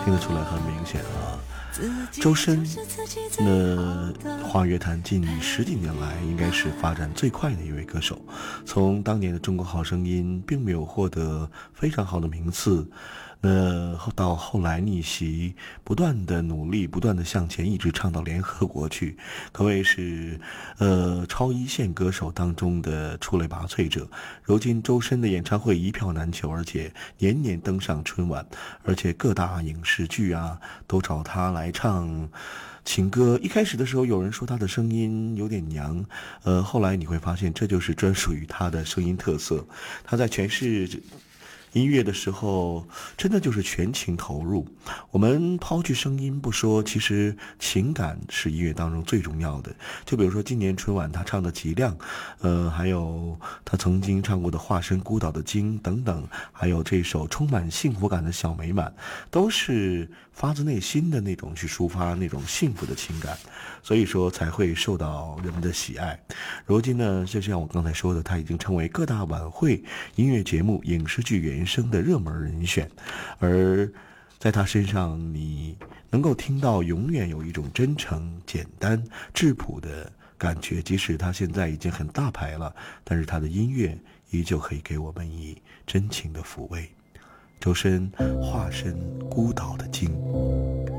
听得出来很明显啊。周深，华语乐坛近10几年来应该是发展最快的一位歌手。从当年的中国好声音并没有获得非常好的名次，到后来逆袭，不断的努力，不断的向前，一直唱到联合国去，可谓是超一线歌手当中的出类拔萃者。如今周深的演唱会一票难求，而且年年登上春晚，而且各大影视剧啊都找他来唱情歌。一开始的时候有人说他的声音有点娘，后来你会发现这就是专属于他的声音特色。他在诠释音乐的时候真的就是全情投入。我们抛去声音不说，其实情感是音乐当中最重要的。就比如说今年春晚他唱的《脊梁》，还有他曾经唱过的《化身孤岛的鲸》等等，还有这首充满幸福感的小美满，都是发自内心的那种去抒发那种幸福的情感，所以说才会受到人们的喜爱。如今呢，就像我刚才说的，他已经成为各大晚会、音乐节目、影视剧原声的热门人选，而在他身上你能够听到永远有一种真诚、简单、质朴的感觉。即使他现在已经很大牌了，但是他的音乐依旧可以给我们以真情的抚慰。周深，化身孤岛的鲸。